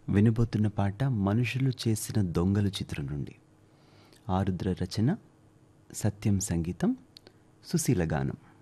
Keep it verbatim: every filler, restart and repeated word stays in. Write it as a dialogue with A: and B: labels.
A: వినబోతున్న పాట మనుషులు చేసిన దొంగలు చిత్రం నుండి. ఆరుద్ర రచన, సత్యం సంగీతం, సుశీల గానం.